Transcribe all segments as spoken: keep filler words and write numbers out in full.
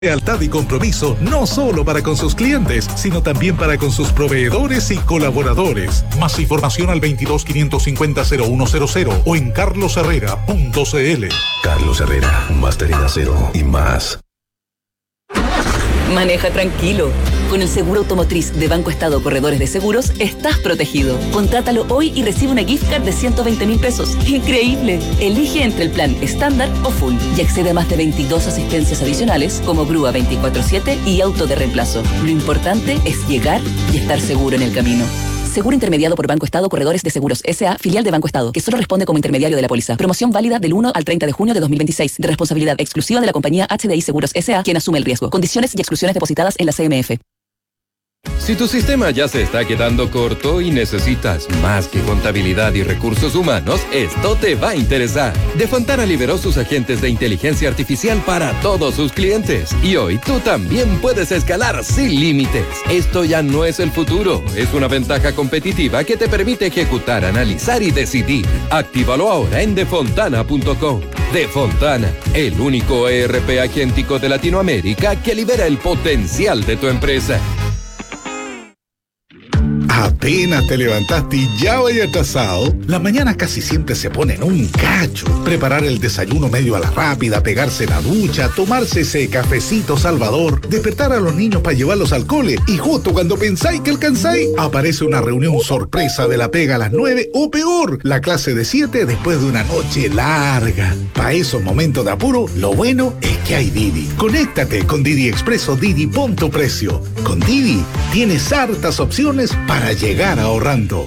Lealtad y compromiso no solo para con sus clientes, sino también para con sus proveedores y colaboradores. Más información al veintidós, quinientos cincuenta, cero uno cero cero o en carlos herrera punto c l. Carlos Herrera, máster en acero y más. Maneja tranquilo. Con el seguro automotriz de Banco Estado Corredores de Seguros, estás protegido. Contrátalo hoy y recibe una gift card de ciento veinte mil pesos. ¡Increíble! Elige entre el plan estándar o full y accede a más de veintidós asistencias adicionales como grúa veinticuatro siete y auto de reemplazo. Lo importante es llegar y estar seguro en el camino. Seguro intermediado por Banco Estado Corredores de Seguros S A, filial de Banco Estado, que solo responde como intermediario de la póliza. Promoción válida del uno al treinta de junio de dos mil veintiséis, de responsabilidad exclusiva de la compañía H D I Seguros S A, quien asume el riesgo. Condiciones y exclusiones depositadas en la C M F. Si tu sistema ya se está quedando corto y necesitas más que contabilidad y recursos humanos, esto te va a interesar. De Fontana liberó sus agentes de inteligencia artificial para todos sus clientes. Y hoy tú también puedes escalar sin límites. Esto ya no es el futuro, es una ventaja competitiva que te permite ejecutar, analizar y decidir. Actívalo ahora en defontana punto com. Defontana, el único E R P agéntico de Latinoamérica que libera el potencial de tu empresa. Apenas te levantaste y ya vaya atrasado. Las mañanas casi siempre se ponen un cacho. Preparar el desayuno medio a la rápida, pegarse la ducha, tomarse ese cafecito salvador, despertar a los niños para llevarlos al cole y justo cuando pensáis que alcanzáis, aparece una reunión sorpresa de la pega a las nueve o peor, la clase de siete después de una noche larga. Para esos momentos de apuro, lo bueno es que hay Didi. Conéctate con Didi Expreso Didi Punto Precio. Con Didi tienes hartas opciones para llegar ahorrando.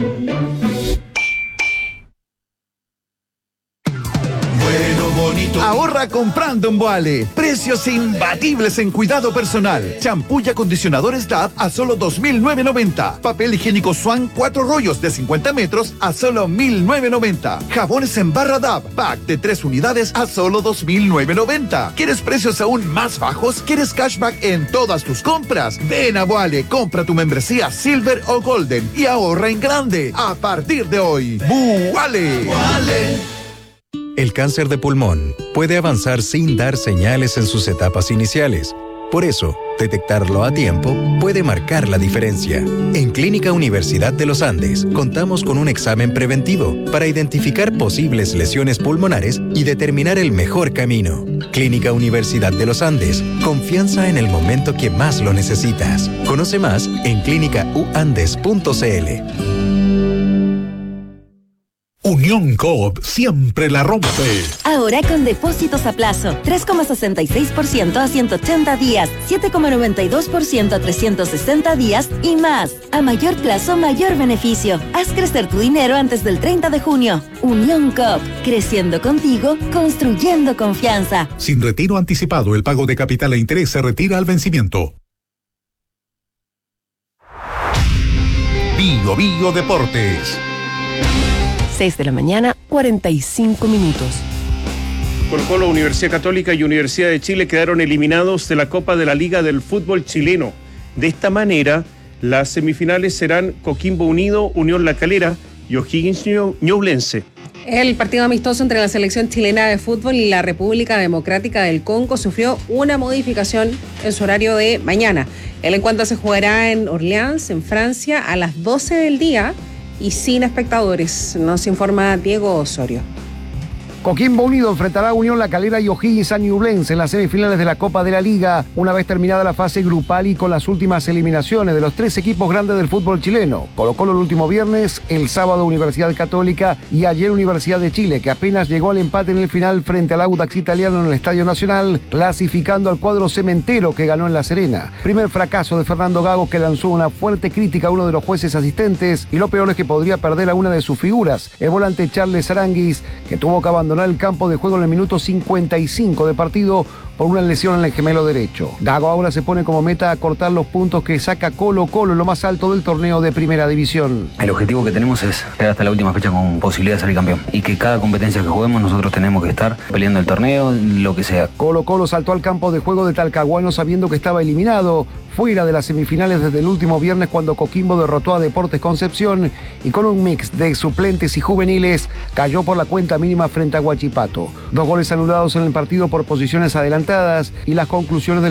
Bueno, bonito. Ahorra comprando en Boale. Precios imbatibles en cuidado personal. Champú y acondicionadores D A V a solo dos mil novecientos noventa. Papel higiénico Swan cuatro rollos de cincuenta metros a solo mil novecientos noventa. Jabones en barra D A V, pack de tres unidades a solo dos mil novecientos noventa. ¿Quieres precios aún más bajos? ¿Quieres cashback en todas tus compras? Ven a Boale, compra tu membresía Silver o Golden y ahorra en grande. A partir de hoy, Boale. Boale. El cáncer de pulmón puede avanzar sin dar señales en sus etapas iniciales. Por eso, detectarlo a tiempo puede marcar la diferencia. En Clínica Universidad de los Andes, contamos con un examen preventivo para identificar posibles lesiones pulmonares y determinar el mejor camino. Clínica Universidad de los Andes, confianza en el momento que más lo necesitas. Conoce más en clínica u andes punto c l. Unión Coop siempre la rompe. Ahora con depósitos a plazo, tres coma sesenta y seis por ciento a ciento ochenta días, siete coma noventa y dos por ciento a trescientos sesenta días y más. A mayor plazo, mayor beneficio. Haz crecer tu dinero antes del treinta de junio. Unión Coop, creciendo contigo, construyendo confianza. Sin retiro anticipado, el pago de capital e interés se retira al vencimiento. Bio Bio Deportes. seis de la mañana, cuarenta y cinco minutos. Colo Colo, Universidad Católica y Universidad de Chile quedaron eliminados de la Copa de la Liga del Fútbol Chileno. De esta manera, las semifinales serán Coquimbo Unido, Unión La Calera y O'Higgins Ñublense. El partido amistoso entre la selección chilena de fútbol y la República Democrática del Congo sufrió una modificación en su horario de mañana. El encuentro se jugará en Orleans, en Francia, a las doce del día y sin espectadores, nos informa Diego Osorio. Coquimbo Unido enfrentará a Unión La Calera y O'Higgins Ñublense en las semifinales de la Copa de la Liga, una vez terminada la fase grupal y con las últimas eliminaciones de los tres equipos grandes del fútbol chileno. Colo Colo el último viernes, el sábado Universidad Católica y ayer Universidad de Chile, que apenas llegó al empate en el final frente al Audax italiano en el Estadio Nacional, clasificando al cuadro cementero que ganó en La Serena. Primer fracaso de Fernando Gago, que lanzó una fuerte crítica a uno de los jueces asistentes, y lo peor es que podría perder a una de sus figuras, el volante Charles Aranguis, que tuvo que abandonar el campo de juego en el minuto cincuenta y cinco de partido por una lesión en el gemelo derecho. Gago ahora se pone como meta a cortar los puntos que saca Colo Colo en lo más alto del torneo de Primera División. El objetivo que tenemos es quedar hasta la última fecha con posibilidad de salir campeón y que cada competencia que juguemos nosotros tenemos que estar peleando el torneo, lo que sea. Colo Colo saltó al campo de juego de Talcahuano sabiendo que estaba eliminado, fuera de las semifinales desde el último viernes cuando Coquimbo derrotó a Deportes Concepción y con un mix de suplentes y juveniles cayó por la cuenta mínima frente a Huachipato. Dos goles anulados en el partido por posiciones adelante adelantadas y las conclusiones del